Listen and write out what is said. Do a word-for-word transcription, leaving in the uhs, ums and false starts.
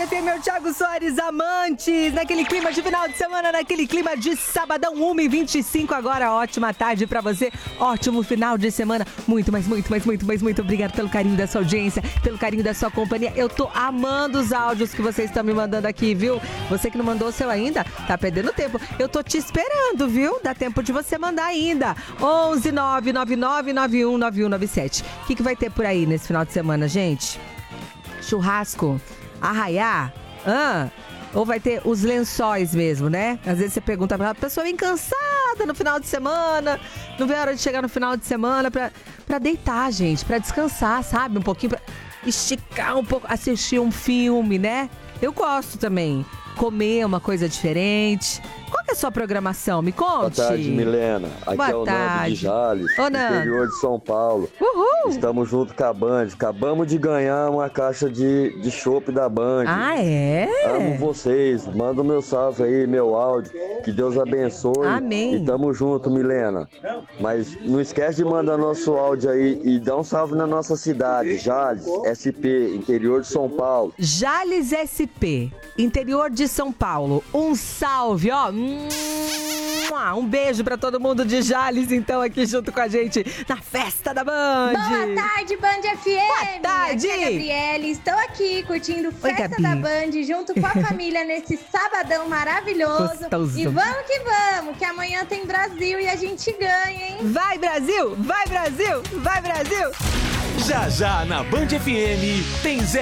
F M, meu Thiago Soares, amantes, naquele clima de final de semana, naquele clima de sabadão, uma e vinte e cinco agora, ótima tarde pra você, ótimo final de semana, muito, mas muito, mas muito, mas muito obrigado pelo carinho da sua audiência, pelo carinho da sua companhia, eu tô amando os áudios que vocês estão me mandando aqui, viu? Você que não mandou o seu ainda, tá perdendo tempo, eu tô te esperando, viu? Dá tempo de você mandar ainda, onze nove nove nove nove um nove um nove sete. O que que vai ter por aí nesse final de semana, gente? Churrasco? Arraiar? Ah, ou vai ter os lençóis mesmo, né? Às vezes você pergunta pra ela, a pessoa vem cansada no final de semana, não vê a hora de chegar no final de semana pra, pra deitar, gente, pra descansar, sabe? Um pouquinho, pra esticar um pouco, assistir um filme, né? Eu gosto também. Comer uma coisa diferente. Qual que é a sua programação? Me conte. Boa tarde, Milena. Aqui Boa é o tarde. Nando de Jales, Ô, Nando. interior de São Paulo. Uhul! Estamos junto com a Band. Acabamos de ganhar uma caixa de, de chopp da Band. Ah, é? Amo vocês. Manda o meu salve aí, meu áudio. Que Deus abençoe. Amém. E tamo junto, Milena. Mas não esquece de mandar nosso áudio aí e dá um salve na nossa cidade, Jales, S P, interior de São Paulo. Jales S P, interior de São Paulo. Um salve, ó. Um beijo pra todo mundo de Jales, então, aqui junto com a gente na festa da Band. Boa tarde, Band F M. Boa tarde. Aqui é a Gabriele, estou aqui curtindo Festa Gabi. da Band junto com a família nesse sabadão maravilhoso. Gostoso. E vamos que vamos, que amanhã tem Brasil e a gente ganha, hein? Vai, Brasil! Vai, Brasil! Vai, Brasil! Já já na Band F M tem Zé